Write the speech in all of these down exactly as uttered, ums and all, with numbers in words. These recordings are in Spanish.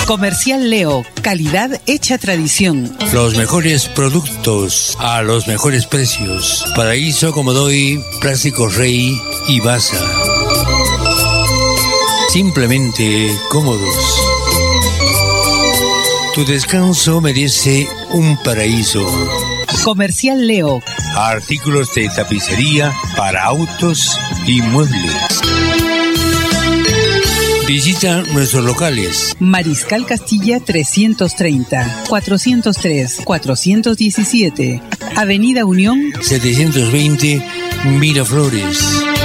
Comercial Leo, calidad hecha tradición. Los mejores productos a los mejores precios. Paraíso, Comodoy, Plásticos Rey y Baza. Simplemente cómodos. Tu descanso merece un paraíso. Comercial Leo. Artículos de tapicería para autos y muebles. Visita nuestros locales. Mariscal Castilla trescientos treinta, cuatrocientos tres, cuatrocientos diecisiete. Avenida Unión setecientos veinte, Miraflores.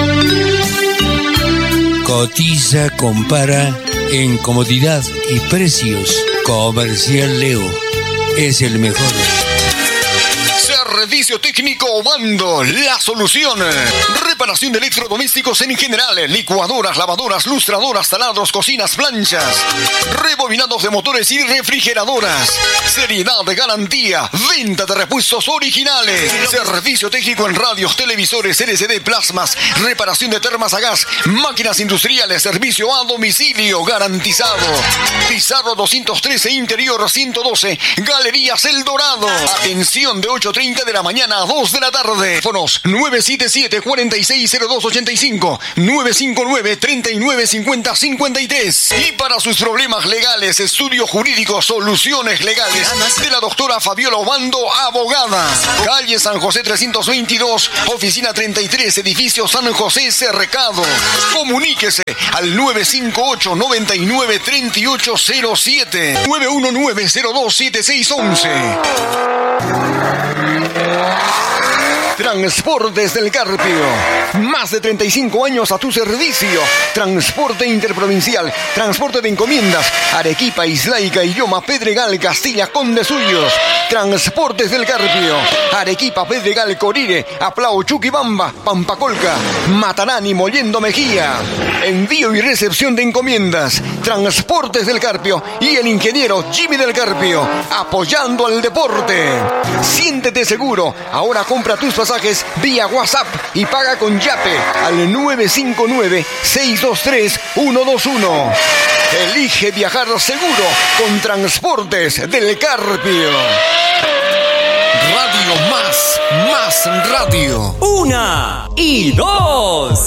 Cotiza, compara en comodidad y precios. Comercial Leo es el mejor. Servicio técnico Obando, la solución. Reparación de electrodomésticos en general, licuadoras, lavadoras, lustradoras, taladros, cocinas, planchas, rebobinados de motores y refrigeradoras. Seriedad de garantía, venta de repuestos originales. Servicio técnico en radios, televisores, L C D, plasmas, reparación de termas a gas, máquinas industriales, servicio a domicilio garantizado. Pizarro doscientos trece, interior ciento doce, Galerías El Dorado. Atención de ocho treinta de la mañana a dos de la tarde. Fonos nueve siete siete, cuatro seis cero dos ocho cinco, nueve cinco nueve, tres nueve cinco cero cinco tres. Y para sus problemas legales, estudio jurídico, soluciones legales de la doctora Fabiola Obando, abogada. Calle San José trescientos veintidós, oficina treinta y tres, edificio San José Cercado. Comuníquese al nueve cinco ocho, nueve nueve, tres ocho cero siete, nueve uno nueve, cero dos siete seis once. Transportes del Carpio. Más de treinta y cinco años a tu servicio. Transporte interprovincial, transporte de encomiendas. Arequipa, Islaica, Illoma, Pedregal, Castilla, Conde Suyos. Transportes del Carpio. Arequipa, Pedregal, Corire, Aplao, Chuquibamba, Pampacolca, Matarani, Mollendo Mejía. Envío y recepción de encomiendas. Transportes del Carpio y el ingeniero Jimmy del Carpio, apoyando al deporte. Siéntete seguro. Ahora compra tus pasajes vía WhatsApp y paga con Yape al nueve cinco nueve, seis dos tres, uno dos uno. Elige viajar seguro con Transportes del Carpio. Radio Más, Más Radio. Una y dos.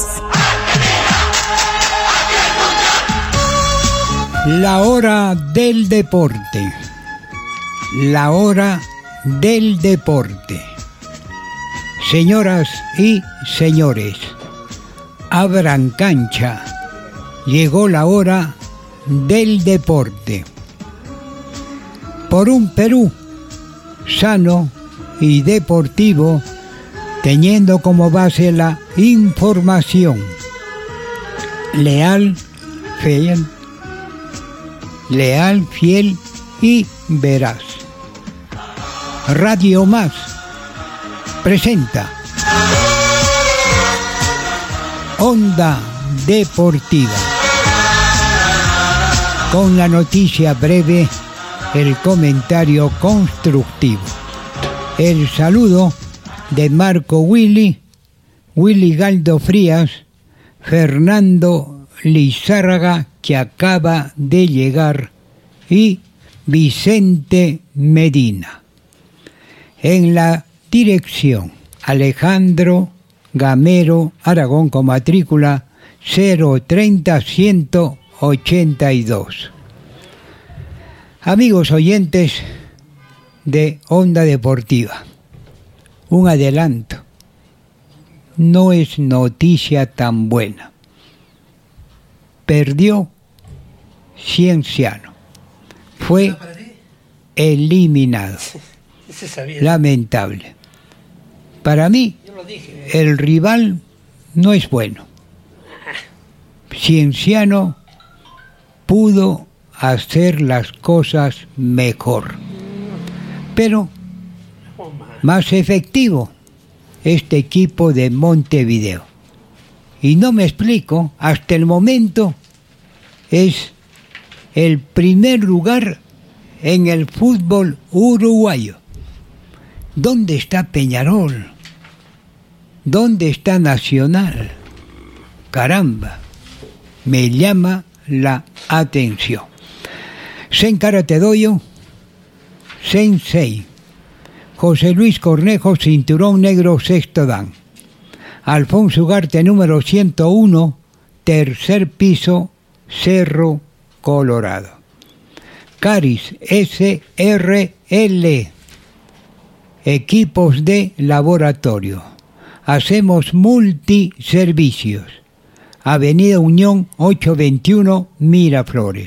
La hora del deporte. La hora del deporte. Señoras y señores, abran cancha. Llegó la hora del deporte. Por un Perú sano y deportivo, teniendo como base la información. Leal, fiel, leal, fiel y veraz. Radio Más presenta Onda Deportiva, con la noticia breve, el comentario constructivo, el saludo de Marco Willy, Willy Galdo Frías, Fernando Lizárraga, que acaba de llegar, y Vicente Medina. En la dirección, Alejandro Gamero Aragón, con matrícula cero treinta, ciento ochenta y dos. Amigos oyentes de Onda Deportiva, un adelanto. No es noticia tan buena. Perdió Cienciano. Fue eliminado. Lamentable. Para mí, el rival no es bueno. Cienciano pudo hacer las cosas mejor, pero más efectivo este equipo de Montevideo. Y no me explico, hasta el momento es el primer lugar en el fútbol uruguayo. ¿Dónde está Peñarol? ¿Dónde está Nacional? Caramba, me llama la atención. Sen Karate Doyo, Sensei. José Luis Cornejo, cinturón negro, sexto dan. Alfonso Ugarte, número ciento uno, tercer piso, Cerro Colorado. Caris S R L, equipos de laboratorio. Hacemos multiservicios. Avenida Unión ochocientos veintiuno, Miraflores.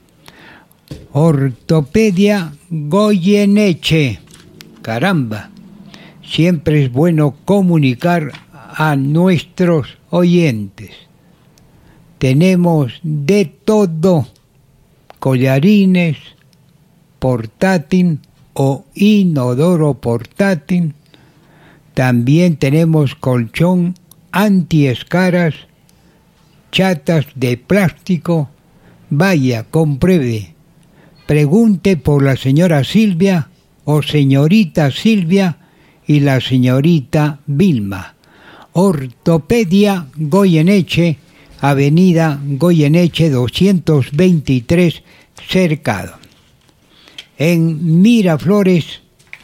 Ortopedia Goyeneche. Caramba, siempre es bueno comunicar a nuestros oyentes. Tenemos de todo: collarines, portátil o inodoro portátil. También tenemos colchón antiescaras, chatas de plástico. Vaya, compruebe. Pregunte por la señora Silvia o señorita Silvia y la señorita Vilma. Ortopedia Goyeneche, Avenida Goyeneche doscientos veintitrés, Cercado. En Miraflores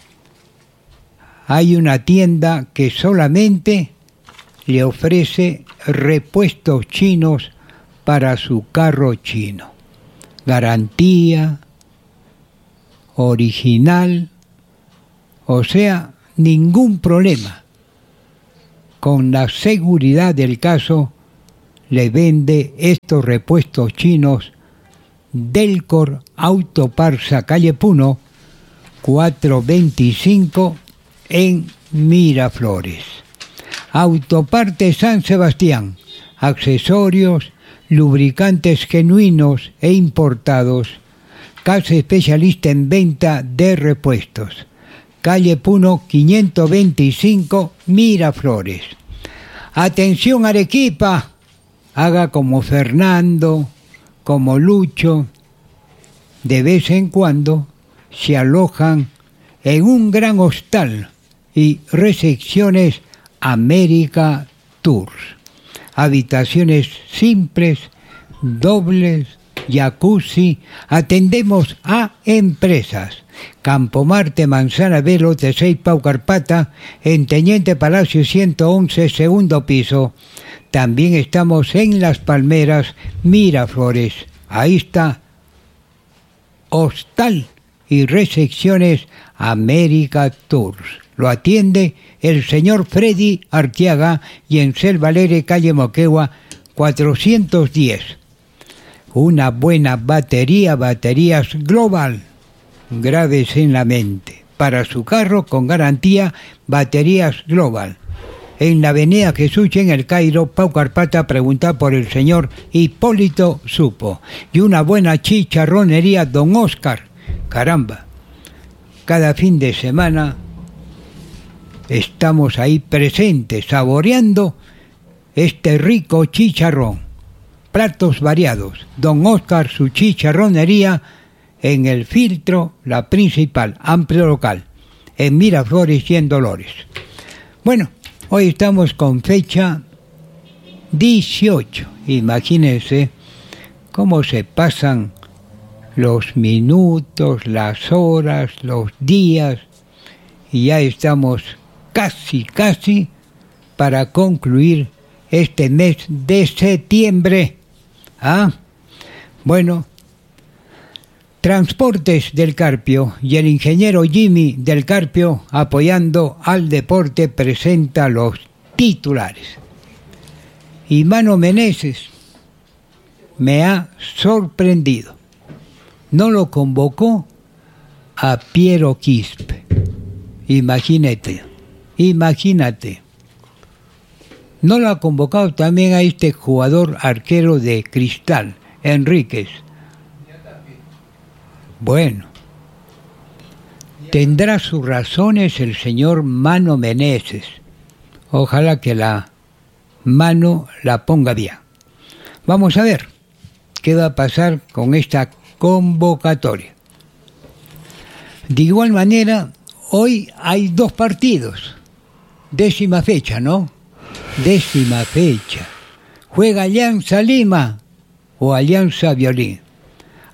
hay una tienda que solamente le ofrece repuestos chinos para su carro chino. Garantía original, o sea, ningún problema. Con la seguridad del caso, le vende estos repuestos chinos. Delcor Autoparsa, calle Puno, cuatrocientos veinticinco, en Miraflores. Autoparte San Sebastián, accesorios, lubricantes genuinos e importados. Casa especialista en venta de repuestos. Calle Puno quinientos veinticinco, Miraflores. Atención Arequipa, haga como Fernando, como Lucho. De vez en cuando se alojan en un gran hostal y recepciones América Tours. Habitaciones simples, dobles, jacuzzi. Atendemos a empresas. Campo Marte, Manzana B, Lote seis, Pau Carpata, en Teniente Palacio ciento once, segundo piso. También estamos en Las Palmeras, Miraflores. Ahí está hostal y recepciones América Tours. Lo atiende el señor Freddy Arteaga y en Selva Alegre, calle Moquegua, cuatrocientos diez. Una buena batería, baterías Global, graves en la mente. Para su carro con garantía, baterías Global. En la avenida Jesús en el Cairo, Pau Carpata, pregunta por el señor Hipólito Supo. Y una buena chicharronería Don Oscar. Caramba, cada fin de semana estamos ahí presentes, saboreando este rico chicharrón. Platos variados. Don Oscar, su chicharronería en el Filtro, la principal, amplio local, en Miraflores y en Dolores. Bueno, hoy estamos con fecha dieciocho. Imagínense cómo se pasan los minutos, las horas, los días, y ya estamos casi, casi para concluir este mes de septiembre. ¿Ah? Bueno, Transportes del Carpio y el ingeniero Jimmy del Carpio, apoyando al deporte, presenta los titulares. Y Mano Meneses me ha sorprendido. No lo convocó a Piero Quispe. Imagínate, imagínate. No lo ha convocado también a este jugador arquero de Cristal, Enríquez. Bueno, tendrá sus razones el señor Mano Meneses. Ojalá que la mano la ponga bien. Vamos a ver qué va a pasar con esta convocatoria. De igual manera, hoy hay dos partidos. Décima fecha, ¿no? Décima fecha. Juega Alianza Lima o Alianza Violín.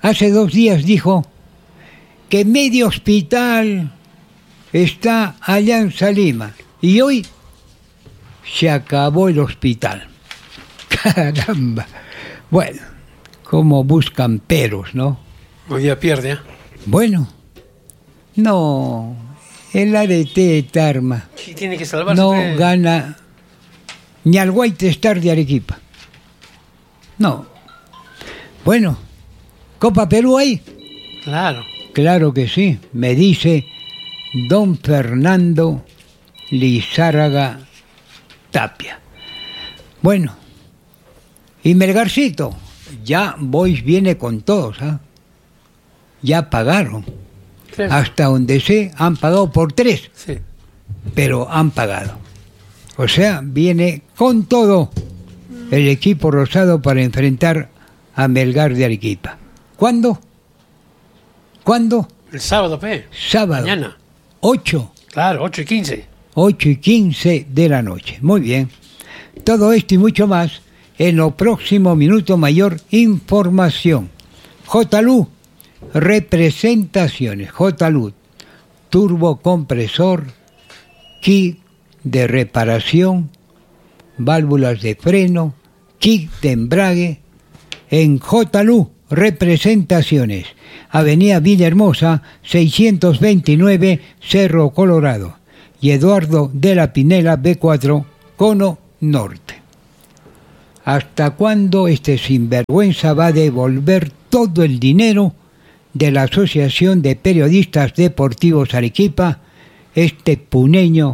hace dos días dijo que medio hospital está allá en Salima y hoy se acabó el hospital. Caramba. Bueno, cómo buscan peros, ¿no? Hoy día pierde, ¿eh? Bueno, no, el Arete Tarma Sí, tiene que salvarse. no pues. gana ni al White Star de Arequipa. No. Bueno, Copa Perú ahí. Claro. Claro que sí, me dice don Fernando Lizárraga Tapia. Bueno, y Melgarcito, ya Boys viene con todos, ¿ah? Ya pagaron. Sí. Hasta donde sé, han pagado por tres, Sí. pero han pagado. O sea, viene con todo el equipo rosado para enfrentar a Melgar de Arequipa. ¿Cuándo? ¿Cuándo? El sábado, pe. Sábado. Mañana. ocho. Claro, ocho y quince. ocho y quince de la noche. Muy bien. Todo esto y mucho más en lo próximo Minuto Mayor Información. J L U, representaciones. J L U, turbocompresor, kit de reparación, válvulas de freno, kit de embrague. En J L U, representaciones. Avenida Villahermosa, seiscientos veintinueve, Cerro Colorado. Y Eduardo de la Pinela, B cuatro, Cono Norte. ¿Hasta cuándo este sinvergüenza va a devolver todo el dinero de la Asociación de Periodistas Deportivos Arequipa, este puneño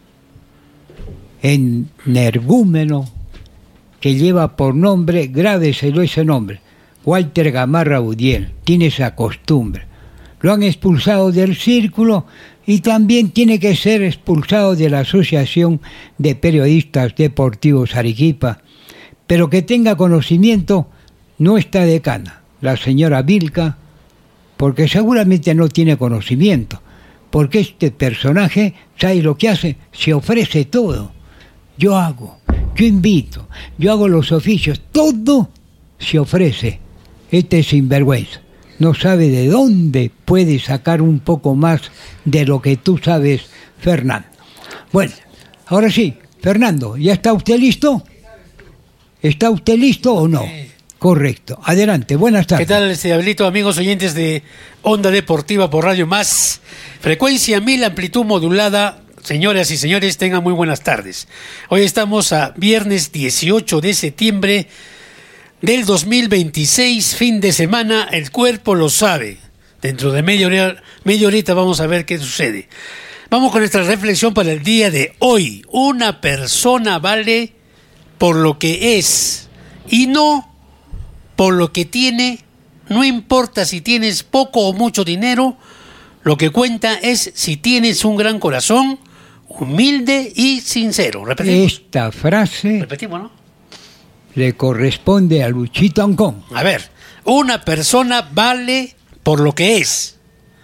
energúmeno que lleva por nombre, grábeselo ese nombre, Walter Gamarra Udiel, tiene esa costumbre? Lo han expulsado del círculo y también tiene que ser expulsado de la Asociación de Periodistas Deportivos Arequipa. Pero que tenga conocimiento no está de cana la señora Vilca, porque seguramente no tiene conocimiento, porque este personaje, ¿sabe lo que hace? Se ofrece todo. Yo hago, yo invito, yo hago los oficios, todo se ofrece. Este sinvergüenza no sabe de dónde puede sacar un poco más de lo que tú sabes, Fernando. Bueno, ahora sí, Fernando, ¿ya está usted listo? ¿Está usted listo o no? Sí. Correcto. Adelante, buenas tardes. ¿Qué tal, este Diablito, amigos oyentes de Onda Deportiva por Radio Más? Frecuencia mil, amplitud modulada. Señoras y señores, tengan muy buenas tardes. Hoy estamos a viernes dieciocho de septiembre del dos mil veintiséis, fin de semana. El cuerpo lo sabe. Dentro de media hora, media horita vamos a ver qué sucede. Vamos con nuestra reflexión para el día de hoy. Una persona vale por lo que es y no por lo que tiene. No importa si tienes poco o mucho dinero, lo que cuenta es si tienes un gran corazón, humilde y sincero. Repetimos. Esta frase Repetimos, ¿no? le corresponde a Luchito Ancón. A ver, una persona vale por lo que es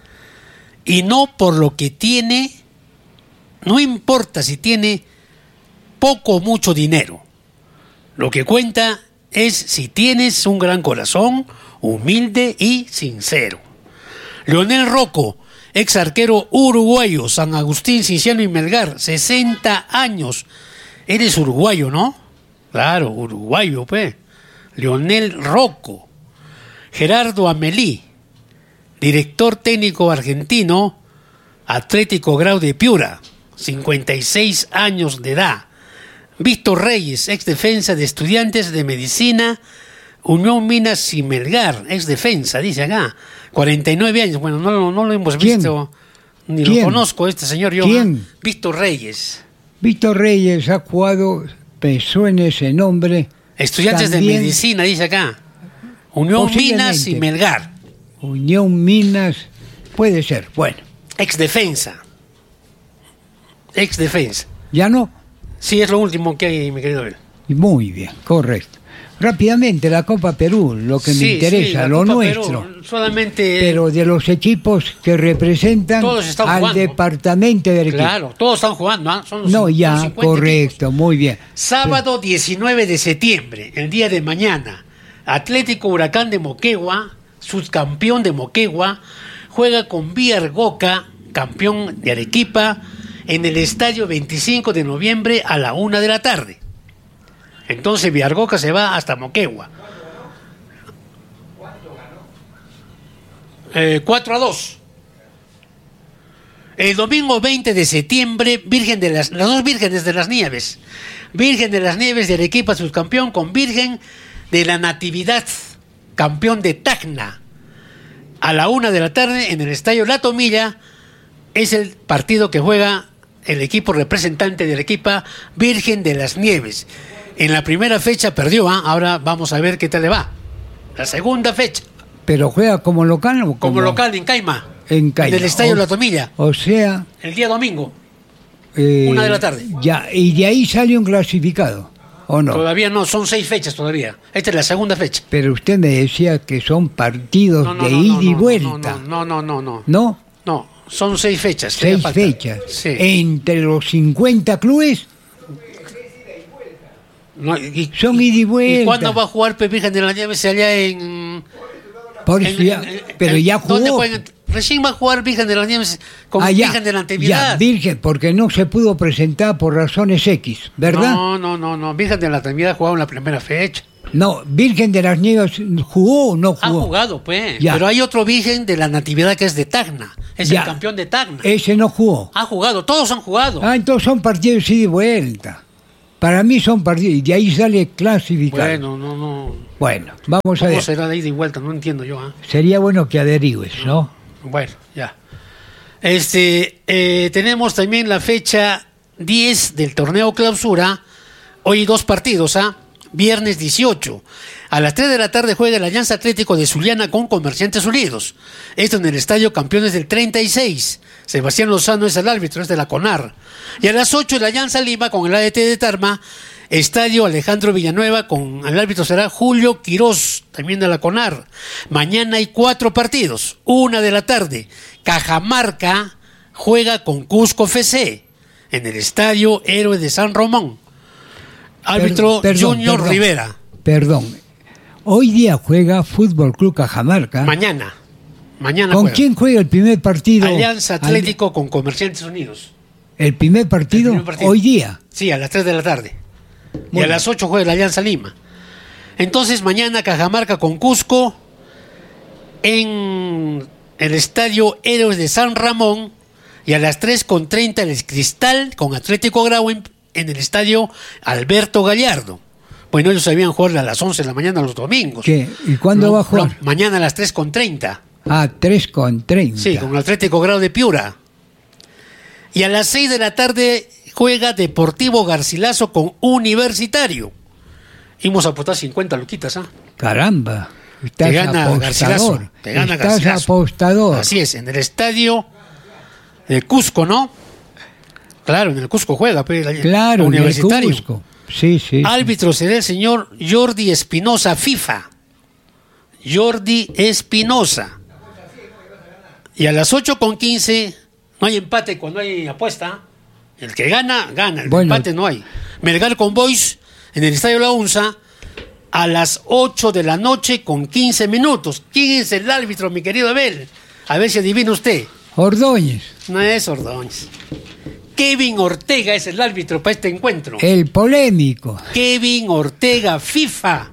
y no por lo que tiene. No importa si tiene poco o mucho dinero. Lo que cuenta es si tienes un gran corazón, humilde y sincero. Leonel Rocco, ex arquero uruguayo, San Agustín, Cinciano y Melgar, sesenta años. Eres uruguayo, ¿no? Claro, uruguayo, pues. Leonel Rocco. Gerardo Amelí, director técnico argentino, Atlético Grau de Piura, cincuenta y seis años de edad. Víctor Reyes, ex defensa de Estudiantes de Medicina, Unión Minas y Melgar, ex defensa, dice acá, cuarenta y nueve años. Bueno, no, no, no lo hemos ¿Quién? visto, ni ¿Quién? lo conozco este señor yo. ¿Quién? Víctor Reyes. Víctor Reyes ha jugado, pensó en ese nombre. Estudiantes También, de Medicina, dice acá. Unión Minas y posiblemente. Melgar. Unión Minas, puede ser. Bueno, Ex defensa. Ex defensa. ya no. Sí, es lo último que hay, mi querido Abel. Muy bien, correcto. Rápidamente, la Copa Perú, lo que Sí, me interesa, sí, la lo Copa nuestro. Perú, solamente. Pero de los equipos que representan Todos están al jugando. departamento de Arequipa. Claro, todos están jugando. ¿ah? Son los No, son ya, cincuenta correcto, equipos. muy bien. Sábado diecinueve de septiembre, el día de mañana, Atlético Huracán de Moquegua subcampeón de Moquegua, juega con Villargoca, campeón de Arequipa, en el estadio veinticinco de noviembre a la una de la tarde. Entonces Villargoca se va hasta Moquegua. Eh, cuatro a dos. El domingo veinte de septiembre, Virgen de las, las dos Vírgenes de las Nieves. Virgen de las Nieves de Arequipa, subcampeón, con Virgen de la Natividad, campeón de Tacna. A la una de la tarde, en el estadio La Tomilla, es el partido que juega el equipo representante de Arequipa, Virgen de las Nieves. En la primera fecha perdió, ¿eh? Ahora vamos a ver qué tal le va. La segunda fecha. ¿Pero juega como local o como...? Como local en Caima. En Caima. En el estadio o, La Tomilla. O sea... El día domingo. Eh, una de la tarde. Ya, y de ahí sale un clasificado, ¿o no? Todavía no, son seis fechas todavía. Esta es la segunda fecha. Pero usted me decía que son partidos no, no, de no, ida no, y no, vuelta. No, no, no, no, no. ¿No? No, son seis fechas. Seis falta. fechas. Sí. Entre los cincuenta clubes... No, y, son ida y vuelta. ¿Y cuándo va a jugar Pe Virgen de las Nieves allá en...? Por en, ya, en, pero en, ya jugó. ¿Dónde juegan? Recién va a jugar Virgen de las Nieves con ah, ya, Virgen de la Natividad. Ya, Virgen, porque no se pudo presentar por razones X, ¿verdad? No, no, no, no. Virgen de la Natividad jugó en la primera fecha. No, Virgen de las Nieves jugó o no jugó. Ha jugado, pues. Ya. Pero hay otro Virgen de la Natividad que es de Tacna. Es ya. el campeón de Tacna. Ese no jugó. Ha jugado, todos han jugado. Ah, entonces son partidos ida y vuelta. Para mí son partidos, y de ahí sale clasificado. Bueno, no, no. Bueno, vamos a ver. ¿Cómo será de ida y vuelta? No entiendo yo. ¿eh? Sería bueno que averigües, ¿no? Bueno, ya. Este, eh, tenemos también la fecha diez del torneo clausura. Hoy dos partidos, ¿ah? Viernes dieciocho. A las tres de la tarde juega el Alianza Atlético de Zuliana con Comerciantes Unidos. Esto en el Estadio Campeones del treinta y seis. Sebastián Lozano es el árbitro, es de la CONAR. Y a las ocho el Alianza Lima con el A D T de Tarma. Estadio Alejandro Villanueva, con el árbitro será Julio Quirós, también de la CONAR. Mañana hay cuatro partidos. Una de la tarde. Cajamarca juega con Cusco F C en el Estadio Héroe de San Román. Árbitro Per, perdón, Junior perdón, Rivera. Perdón. Hoy día juega Fútbol Club Cajamarca. Mañana. Mañana ¿Con juega. quién juega el primer partido? Alianza Atlético Al... con Comerciantes Unidos. ¿El primer partido? El primer partido. Hoy día. Sí, a las tres de la tarde. Bueno. Y a las ocho juega la Alianza Lima. Entonces mañana Cajamarca con Cusco en el Estadio Héroes de San Ramón, y a las tres con treinta el Cristal con Atlético Grau en, en el Estadio Alberto Gallardo. Bueno, ellos sabían jugar a las once de la mañana los domingos. ¿Qué? ¿Y cuándo no, va a jugar? No, mañana a las tres con treinta. Ah, tres con treinta. Sí, con Atlético Grau de Piura. Y a las seis de la tarde juega Deportivo Garcilaso con Universitario. Íbamos a apostar cincuenta luquitas, ¿ah? ¿eh? Caramba. Estás Te gana apostador. Garcilaso. Te gana Estás Garcilaso. apostador. Así es, en el estadio de Cusco, ¿no? Claro, en el Cusco juega, pero el claro, Universitario. En el Cusco. Sí, sí. Árbitro será el señor Jordi Espinosa FIFA. Jordi Espinosa. Y a las ocho con quince no hay empate cuando hay apuesta. El que gana, gana. El bueno, empate no hay. Melgar con Boys en el Estadio La Unza a las ocho de la noche con quince minutos. ¿Quién es el árbitro, mi querido Abel? A ver si adivina usted. Ordóñez. No es Ordóñez. Kevin Ortega es el árbitro para este encuentro. El polémico. Kevin Ortega, FIFA.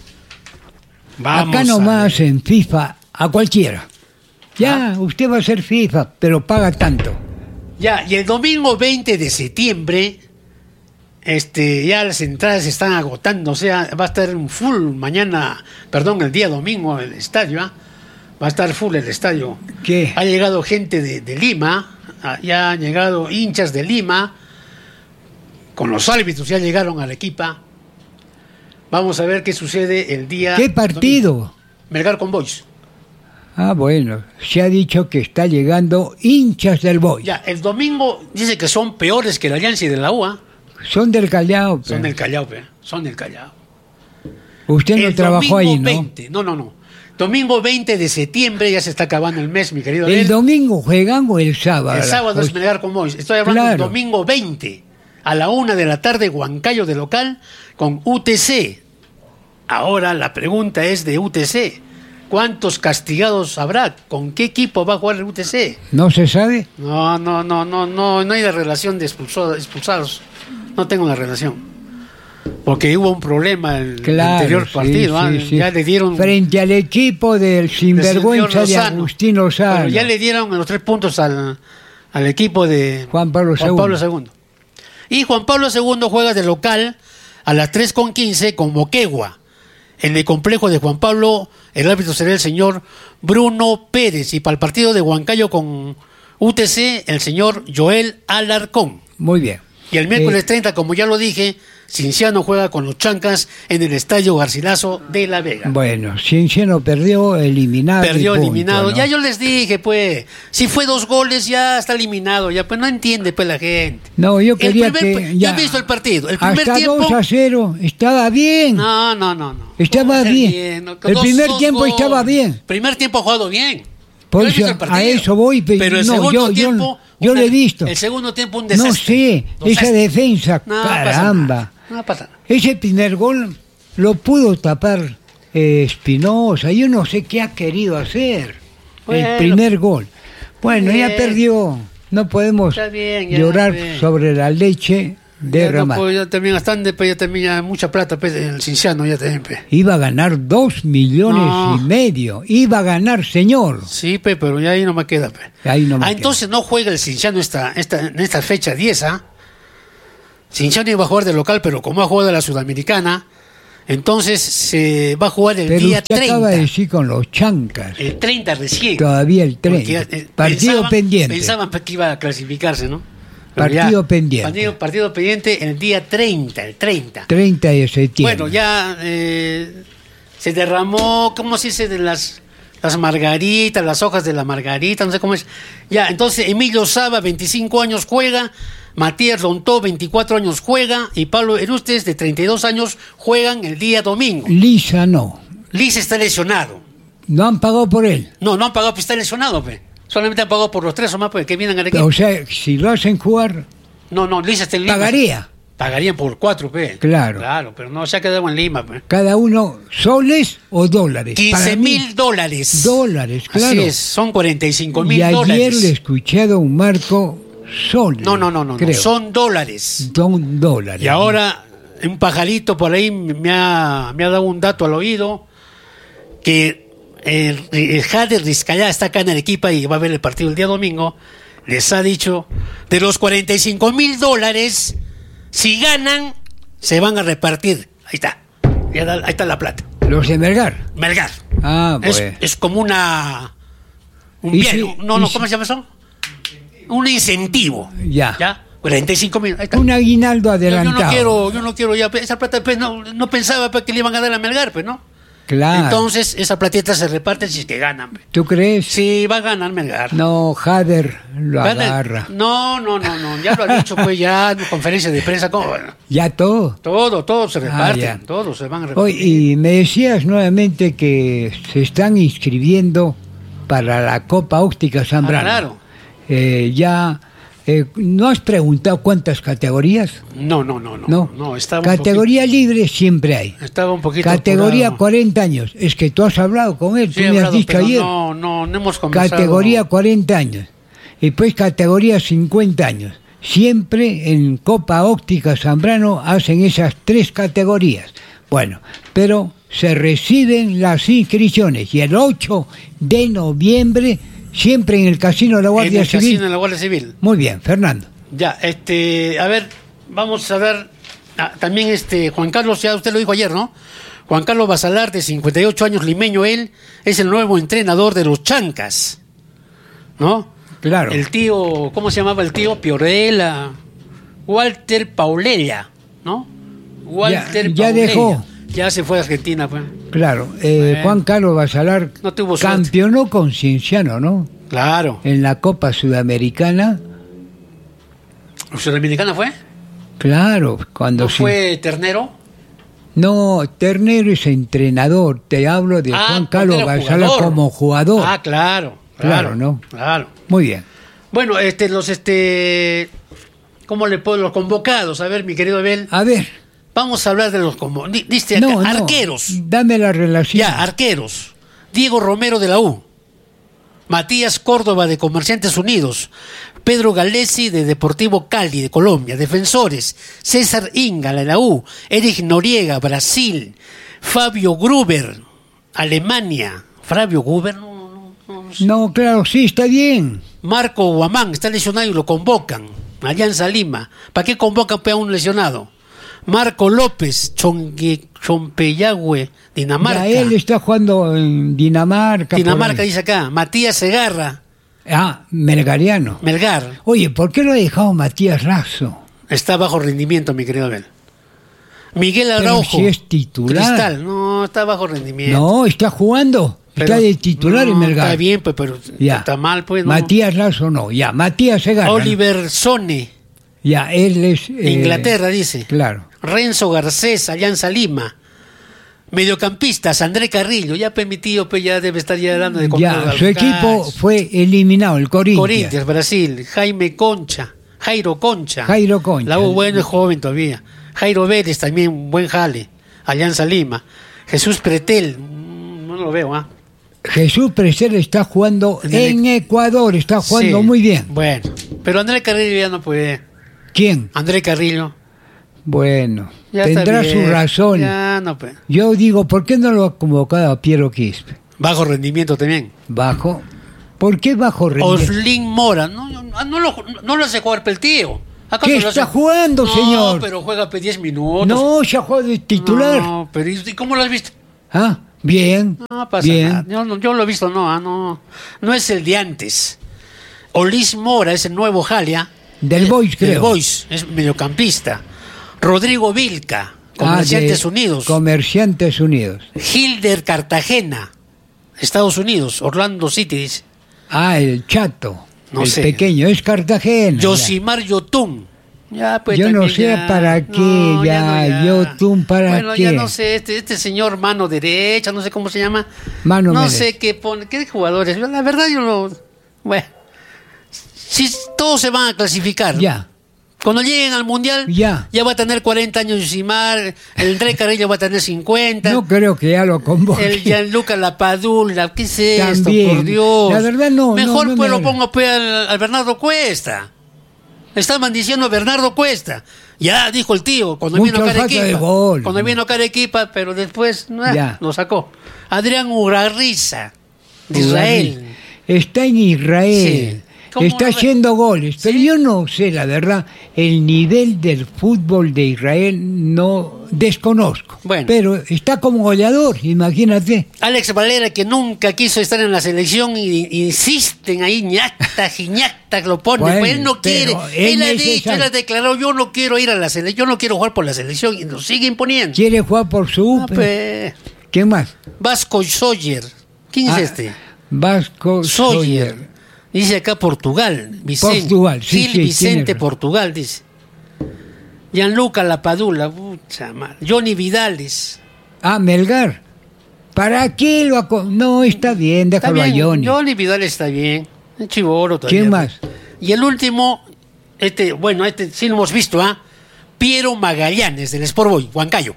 Vamos acá nomás en FIFA a cualquiera. Ya, ah. usted va a ser FIFA, pero paga tanto. Ya, y el domingo veinte de septiembre, este, ya las entradas se están agotando, o sea, va a estar un full mañana, perdón, el día domingo el estadio, ¿eh? Va a estar full el estadio. ¿Qué? Ha llegado gente de, de Lima, ya han llegado hinchas de Lima, con los árbitros ya llegaron al equipo. Vamos a ver qué sucede el día... ¿Qué partido? Domingo. Melgar con Boys. Ah, bueno, se ha dicho que está llegando hinchas del Boys. Ya, el domingo dice que son peores que la Alianza y de la U A. Son del Callao. Son del Callao, pe. Son del Callao. Usted no el trabajó ahí, ¿no? veinte, no, no, no. Domingo veinte de septiembre, ya se está acabando el mes, mi querido. ¿El Abel. domingo juegan o el sábado? El sábado es Melgar con Boys. Estoy hablando del claro. domingo veinte, a la una de la tarde, Huancayo de local, con U T C. Ahora la pregunta es de U T C. ¿Cuántos castigados habrá? ¿Con qué equipo va a jugar el U T C? ¿No se sabe? No, no, no, no, no, no hay la relación de expulsado, expulsados. No tengo la relación. Porque hubo un problema en Claro, el anterior sí, partido. sí, ¿ah? sí. Ya le dieron. Frente al equipo del sinvergüenza de Lozano. Agustín Lozano. Pero ya le dieron los tres puntos al, al equipo de Juan Pablo Juan segundo. Pablo segundo. Y Juan Pablo segundo juega de local a las tres con quince con Moquegua. En el complejo de Juan Pablo, el árbitro será el señor Bruno Pérez. Y para el partido de Huancayo con U T C, el señor Joel Alarcón. Muy bien. Y el miércoles Eh, treinta, como ya lo dije, Cienciano juega con los Chancas en el Estadio Garcilaso de La Vega. Bueno, Cienciano perdió, eliminado. Perdió y punto, eliminado. ¿no? Ya yo les dije, pues, si fue dos goles ya está eliminado. Ya, pues no entiende, pues, la gente. No, yo El quería primer- que. ya has visto el partido. El primer hasta tiempo. dos a cero, estaba bien. No, no, no, no. Estaba ¿Cómo va a ser bien. no? El Dos- primer dos tiempo goles. estaba bien. Primer tiempo ha jugado bien. Por Yo he eso, visto el partido. a eso voy, pero Pero el no, segundo yo- yo- tiempo. yo una- lo he visto. El segundo tiempo un No desastre. sé, esa Desastre. defensa, No pasa caramba. nada, No pasa nada. Ese primer gol lo pudo tapar eh, Espinosa. Yo no sé qué ha querido hacer. Bueno. El primer gol. Bueno, ya Bien. perdió. No podemos Está bien, ya, llorar bien. sobre la leche Ya, no, derramada. pues, ya también están de, pues, ya también ya mucha plata, pues, el Cinciano ya también, pues. Iba a ganar dos millones No. y medio. Iba a ganar, señor. Sí, pe, pero ya ahí no me queda, pe. Ahí no me ah, queda. entonces no juega el Cinciano esta, esta, en esta fecha diez, ¿ah? Cinciano iba a jugar de local, pero como ha jugado la Sudamericana, entonces se va a jugar el Pero día usted treinta. acaba de decir con los chancas. El treinta recién. Todavía el Porque tren. ya, eh, Partido pensaban- pendiente. Pensaban pe, que iba a clasificarse, ¿no? Pero Partido ya, pendiente. Partido, partido pendiente el día treinta, el treinta. treinta de septiembre. Bueno, ya eh, se derramó, ¿cómo se dice? De las, las margaritas, las hojas de la margarita, no sé cómo es. Ya, entonces Emilio Saba, veinticinco años, juega. Matías Rontó, veinticuatro años, juega. Y Pablo Erustes, de treinta y dos años, juegan el día domingo. Lisa no. Liz está lesionado. No han pagado por él. No, no han pagado, pues está lesionado, pe. Solamente han pagado por los tres o más, pues, que vienen al equipo. O sea, si lo hacen jugar, No, no, Liz está en Lima. pagaría. Pagarían por cuatro, pe. Claro. Claro, pero no se ha quedado en Lima, pe. Cada uno, soles o dólares. quince Para mí, mil dólares. dólares, claro. Así es, son cuarenta y cinco mil Y ayer dólares. le escuché a don Marco soles. No, no, no, no, no, creo. son dólares. Son dólares. Y ahora un pajarito por ahí me ha, me ha dado un dato al oído que el, el Jader Rizcayá está acá en Arequipa y va a ver el partido el día domingo. Les ha dicho, de los cuarenta y cinco mil dólares, si ganan, se van a repartir. Ahí está, ya da- ahí está la plata. Los de Melgar. Melgar. Ah, Es, bueno. es como una... Un ¿Y bien, si- no, y no, si- ¿cómo se llama eso? Un incentivo. Ya. ¿Ya? cuarenta y cinco mil. Ahí está. Un aguinaldo Yo, yo adelantado. no quiero, yo no quiero ya, esa plata pues, no, no pensaba pues, que le iban a dar a Melgar, pues, ¿no? Claro. Entonces, esa platita se reparte si es que ganan. Pues. ¿Tú crees? Sí, va a ganar Melgar. No, Jader lo Gana- agarra. No, no, no, no, ya lo ha dicho pues ya en conferencia de prensa, ¿cómo? Bueno, Ya todo. todo, todo se reparte, ya. todos se van a repartir. Oye, y me decías nuevamente que se están inscribiendo para la Copa Óptica Zambrano. Ah, claro. Eh, ya, eh, ¿no has preguntado cuántas categorías? No, no, no, no, No. no, estaba un Categoría libre siempre hay. poquito- estaba un poquito Categoría apurado. cuarenta años. Es que tú has hablado con él, Sí, tú he me has hablado, dicho pero ayer. No, no, no hemos conversado. Categoría cuarenta años. Y pues categoría cincuenta años. Siempre en Copa Óptica Zambrano hacen esas tres categorías. Bueno, pero se reciben las inscripciones y el ocho de noviembre, siempre en el Casino de la Guardia en el Civil. casino de la Guardia Civil. Muy bien, Fernando. Ya, este, a ver, vamos a ver, ah, también este, Juan Carlos, ya usted lo dijo ayer, ¿no? Juan Carlos Basalar, de cincuenta y ocho años, limeño él, es el nuevo entrenador de los Chancas, ¿no? Claro. El tío, ¿cómo se llamaba el tío? Piorella, Walter Paulella, ¿no? Walter ya Paulella. dejó. Ya se fue a Argentina, pues. Claro, eh, Bueno. Juan Carlos Basalar No tuvo suerte. campeonó con Cienciano, ¿no? Claro. En la Copa Sudamericana. ¿Sudamericana fue? Claro, cuando ¿No sí- fue Ternero? No, Ternero es entrenador. Te hablo de Ah, Juan porque Carlos era Basalar jugador. como jugador. Ah, claro. Claro, Claro, ¿no? Claro. Muy bien. Bueno, este, los, este, ¿cómo le puedo? Los convocados. A ver, mi querido Abel, A ver. vamos a hablar de los convocados. Diste acá, No, no. arqueros. Dame la relación. Ya, arqueros. Diego Romero de la U, Matías Córdoba de Comerciantes Unidos, Pedro Galesi de Deportivo Cali de Colombia, defensores, César Ingala de la U, Eric Noriega, Brasil, Fabio Gruber, Alemania, Fabio Gruber, no, no, no, no, No, claro, sí, está bien. Marco Guamán está lesionado y lo convocan, Alianza Lima, ¿para qué convocan a un lesionado? Marco López, Chongue, Chompeyagüe, Dinamarca. Ya él está jugando en Dinamarca. Dinamarca dice acá, Matías Segarra. Ah, Melgariano. Melgar. Oye, ¿por qué lo ha dejado Matías Lazo? Está bajo rendimiento, mi querido Abel. Miguel Pero Araujo. si es titular. Cristal, no, está bajo rendimiento. No, está jugando. Pero, está de titular no, en Melgar. Está bien, pues, pero ya. está mal, pues. No. Matías Lazo no, ya. Matías Segarra. Oliver Sone. Ya, él es... Eh, Inglaterra, dice. Claro. Renzo Garcés, Alianza Lima. Mediocampistas, André Carrillo, ya permitido, pues ya debe estar ya dando de comer. Ya, su equipo fue eliminado, el Corinthians. Corinthians, Brasil, Jaime Concha, Jairo Concha. Jairo Concha. La U, bueno, es joven todavía. Jairo Vélez, también buen jale. Alianza Lima. Jesús Pretel, no lo veo, ¿ah? Jesús Pretel está jugando en, en el... Ecuador, está jugando sí, muy bien. Bueno, pero André Carrillo ya no puede. ¿Quién? André Carrillo. Bueno, ya tendrá su razón. Ya no puede. Yo digo, ¿por qué no lo ha convocado a Piero Quispe? Bajo rendimiento también. ¿Bajo? ¿Por qué bajo rendimiento? Oslin Mora, no, no, no, lo, no lo hace jugar Peltío. ¿Qué está hace? jugando, no, señor? No, pero juega diez minutos. No, ya juega de titular. No, pero ¿y cómo lo has visto? Ah, bien. No pasa bien. nada. Yo, yo lo he visto, no, no. No es el de antes. Olis Mora es el nuevo Jalia. Del Boys, creo. Del Boys, es mediocampista. Rodrigo Vilca, Comerciantes ah, Unidos. Comerciantes Unidos. Hilder Cartagena, Estados Unidos, Orlando City, dice. Ah, el chato. No el sé. pequeño, es Cartagena. Yosimar Yotun. Ya, pues, yo no sé ya, para qué, no, ya, ya, no, ya. Yotun para bueno, qué. Bueno, ya no sé, este, este señor mano derecha, no sé cómo se llama. Mano No Menez. sé qué pone, qué jugadores. La verdad yo no... Bueno, si todos se van a clasificar. Ya. Cuando lleguen al Mundial, ya, ya va a tener cuarenta años Yosimar, el André Carrillo va a tener cincuenta. No creo que ya lo convoque. El Gianluca Lapadula, ¿qué es esto, También. por Dios? La verdad no. Mejor no, no pues lo me... pongo pues al, al Bernardo Cuesta. Estaban diciendo Bernardo Cuesta. Ya dijo el tío, cuando Mucha vino a falta de Carequipa. gol. Cuando vino a Carequipa, pero después no, Ya. lo sacó. Adrián Urarriza, de Israel. Está en Israel. Sí. ¿Cómo Está no ve? haciendo goles, pero ¿Sí? yo no sé, la verdad, el nivel del fútbol de Israel no desconozco. Bueno. Pero está como goleador, imagínate. Alex Valera, que nunca quiso estar en la selección, y, y insisten ahí, ñacta, ñacta, lo pone. Bueno, pues él no quiere. pero Él, es ha dicho, necesario. él ha declarado, yo no quiero ir a la selección, yo no quiero jugar por la selección, y lo sigue imponiendo. Quiere jugar por su Ah, U P. pues, ¿Qué más? Vasco Sawyer. ¿Quién Ah, es este? Vasco Sawyer. Sawyer. Dice acá Portugal. Vicente. Portugal, sí, Gil sí, Vicente, tiene- Portugal, dice. Gianluca Lapadula. Pucha madre. Johnny Vidales. Ah, Melgar. ¿Para qué lo aco- No, está bien, Está déjalo bien, a Johnny. Johnny Vidales está bien. Un chivoro todavía. ¿Quién más? Y el último, este, bueno, este sí lo hemos visto, ¿ah? Piero Magallanes, del Sport Boy, Huancayo.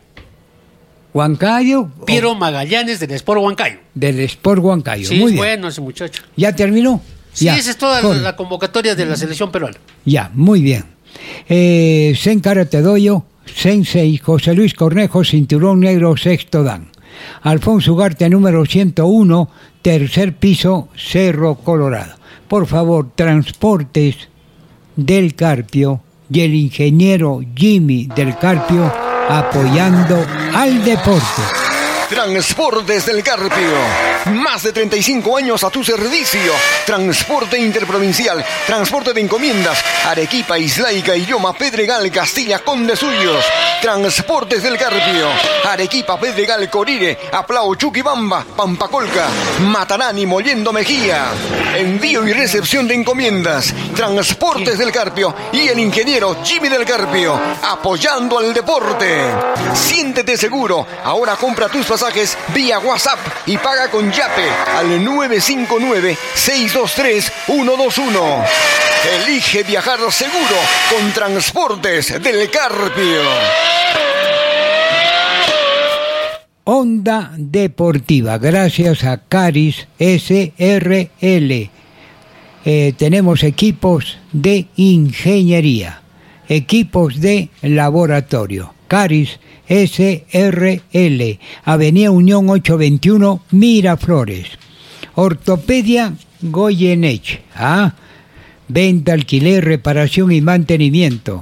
Huancayo. Piero Magallanes, del Sport Huancayo. Del Sport Huancayo. Sí, Muy es bien. bueno ese muchacho. ¿Ya terminó? Sí, Ya, esa es toda corre. la convocatoria de la selección peruana. Ya, muy bien. Eh, Sen Karate Doyo, Sensei José Luis Cornejo, cinturón negro, sexto dan. Alfonso Ugarte, número ciento uno, tercer piso, Cerro Colorado. Por favor, Transportes del Carpio y el ingeniero Jimmy del Carpio apoyando al deporte. Transportes del Carpio. Más de treinta y cinco años a tu servicio. Transporte interprovincial. Transporte de encomiendas. Arequipa, Islaica, Illoma, Pedregal, Castilla, Conde Suyos. Transportes del Carpio. Arequipa, Pedregal, Corire, Aplao, Chuquibamba, Pampacolca, Matarani, Mollendo Mejía. Envío y recepción de encomiendas. Transportes del Carpio y el ingeniero Jimmy del Carpio. Apoyando al deporte. Siéntete seguro. Ahora compra tus pasajes vía WhatsApp y paga con Yape al nueve cinco nueve, seis dos tres, uno dos uno. Elige viajar seguro con Transportes del Carpio. Onda Deportiva, gracias a Caris S R L. Eh, tenemos equipos de ingeniería, equipos de laboratorio. Caris S R L, Avenida Unión ochocientos veintiuno, Miraflores. Ortopedia Goyeneche, ¿ah? Venta, alquiler, reparación y mantenimiento.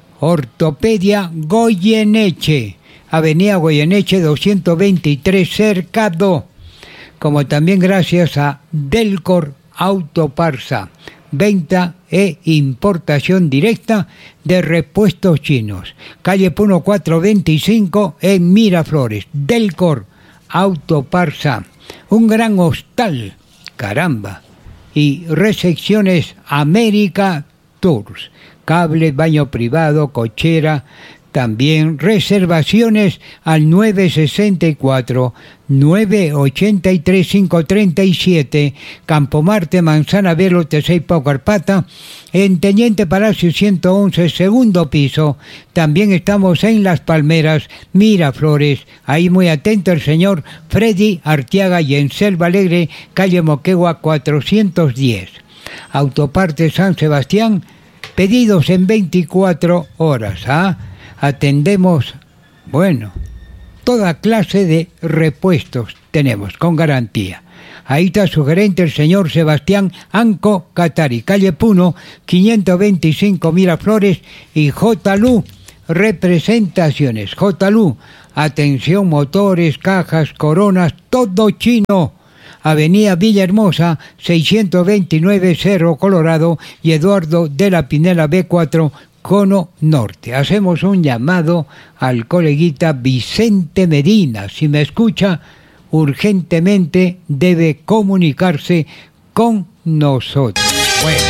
Ortopedia Goyeneche, Avenida Goyeneche doscientos veintitrés, Cercado. Como también gracias a Delcor Autoparsa, venta e importación directa de repuestos chinos. Calle Puno cuatrocientos veinticinco en Miraflores. Delcor Autoparsa, un gran hostal, caramba, y recepciones América Tours, cable, baño privado, cochera, también reservaciones al nueve sesenta y cuatro, nueve ochenta y tres, cinco treinta y siete, Campo Marte, Manzana Velo, Teseipa, Carpata, en Teniente Palacio ciento once, segundo piso. También estamos en Las Palmeras, Miraflores, ahí muy atento el señor Freddy Artiaga, y en Selva Alegre, calle Moquegua cuatrocientos diez. Autoparte San Sebastián, pedidos en veinticuatro horas, ¿ah? Atendemos, bueno, toda clase de repuestos tenemos, con garantía. Ahí está su gerente, el señor Sebastián Anco Catari, calle Puno, quinientos veinticinco, Miraflores, y J. Lu Representaciones. J. Lu, atención, motores, cajas, coronas, todo chino. Avenida Villahermosa, seiscientos veintinueve, Cerro Colorado, y Eduardo de la Pinela B cuatro, Cono Norte. Hacemos un llamado al coleguita Vicente Medina. Si me escucha, urgentemente debe comunicarse con nosotros. Bueno.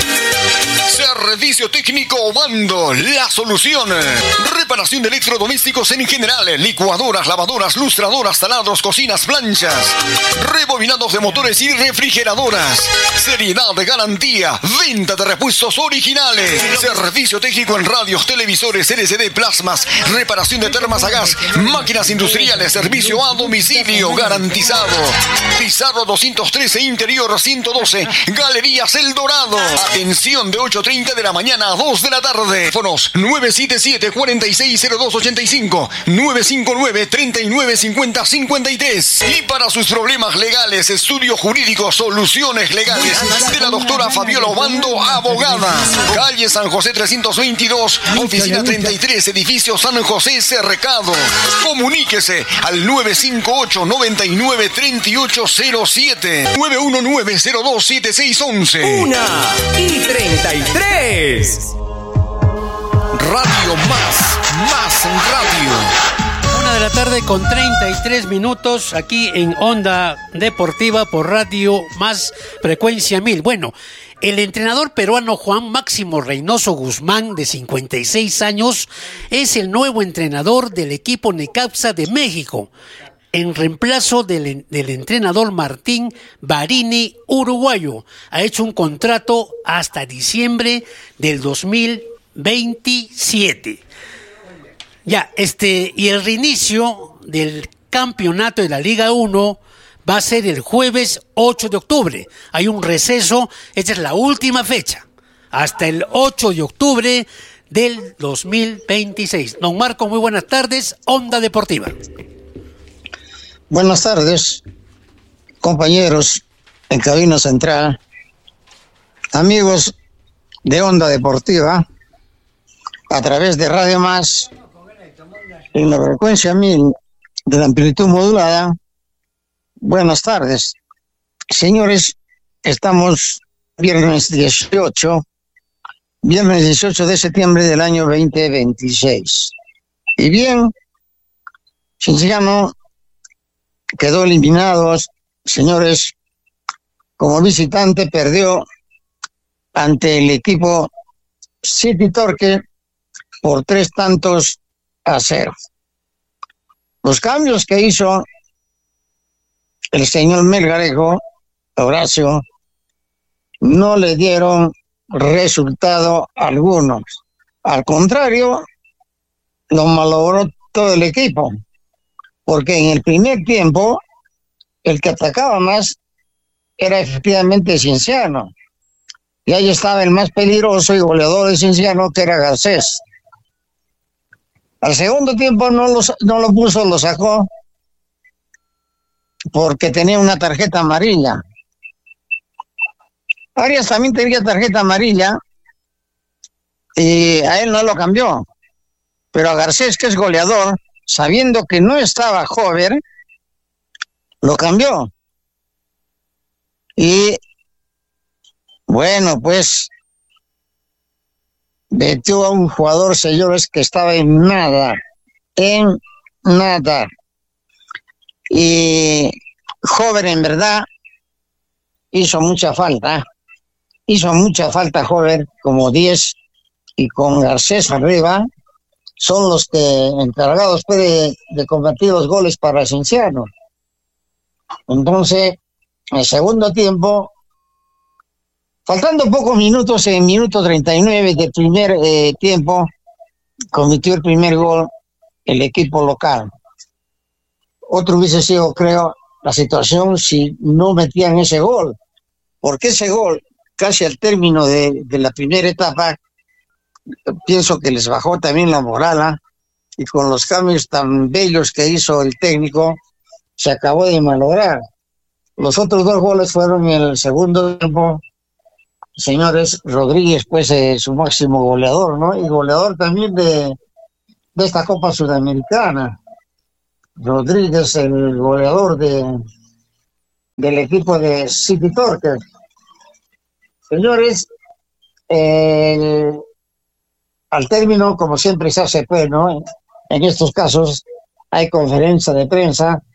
Servicio técnico Obando, la solución. Reparación de electrodomésticos en general, licuadoras, lavadoras, lustradoras, taladros, cocinas, planchas, rebobinados de motores y refrigeradoras. Seriedad de garantía, venta de repuestos originales. Servicio técnico en radios, televisores, L C D, plasmas, reparación de termas a gas, máquinas industriales, servicio a domicilio garantizado. Pizarro doscientos trece, interior ciento doce, Galerías El Dorado. Atención de ocho treinta de la mañana a dos de la tarde. Fonos nueve siete siete, cuatro seis cero dos ocho cinco, nueve cinco nueve, tres nueve cinco cero cinco tres. Y para sus problemas legales, estudio jurídico, soluciones legales de la doctora Fabiola Obando, abogada. Calle San José trescientos veintidós, oficina treinta y tres, edificio San José, Cercado. Comuníquese al nueve cinco ocho, nueve nueve, tres ocho cero siete, nueve uno nueve, cero dos siete seis once. Una y treinta y tres. Radio Más, Más Radio. Una de la tarde con treinta y tres minutos aquí en Onda Deportiva por Radio Más, frecuencia mil. Bueno, el entrenador peruano Juan Máximo Reynoso Guzmán, de cincuenta y seis años, es el nuevo entrenador del equipo Necaxa de México, en reemplazo del, del entrenador Martín Barini, uruguayo. Ha hecho un contrato hasta diciembre del dos mil veintisiete. Ya, este, y el reinicio del campeonato de la Liga uno va a ser el jueves ocho de octubre. Hay un receso, esta es la última fecha, hasta el ocho de octubre del dos mil veintiséis. Don Marco, muy buenas tardes, Onda Deportiva. Buenas tardes, compañeros en cabina central, amigos de Onda Deportiva, a través de Radio Más, en la frecuencia mil de la amplitud modulada. Buenas tardes, señores. Estamos viernes dieciocho, viernes dieciocho de septiembre del año veinte veintiséis. Y bien, Cienciano quedó eliminado, señores, como visitante. Perdió ante el equipo City Torque por tres tantos a cero. Los cambios que hizo el señor Melgarejo, Horacio, no le dieron resultado alguno. Al contrario, lo malogró todo el equipo. porque en el primer tiempo el que atacaba más era efectivamente Cienciano. Y ahí estaba el más peligroso y goleador de Cienciano, que era Garcés. Al segundo tiempo no, los, no lo puso, lo sacó, porque tenía una tarjeta amarilla. Arias también tenía tarjeta amarilla, y a él no lo cambió. Pero a Garcés, que es goleador, sabiendo que no estaba joven, lo cambió. Y bueno, pues metió a un jugador, señores, que estaba en nada, en nada. Y joven, en verdad, hizo mucha falta. Hizo mucha falta, joven, como diez, y con Garcés arriba, son los que encargados pues, de, de convertir los goles para Cienciano. Entonces, en el segundo tiempo, faltando pocos minutos, en minuto treinta y nueve del primer eh, tiempo, cometió el primer gol el equipo local. Otro hubiese sido, creo, la situación si no metían ese gol, porque ese gol, casi al término de, de la primera etapa, pienso que les bajó también la moral, ¿eh? Y con los cambios tan bellos que hizo el técnico, se acabó de malograr. Los otros dos goles fueron en el segundo tiempo, señores. Rodríguez, pues, eh, su máximo goleador, ¿no? Y goleador también de, de esta Copa Sudamericana. Rodríguez, el goleador de, del equipo de City Torque. Señores, eh, al término, como siempre se hace, pues, ¿no? En estos casos hay conferencia de prensa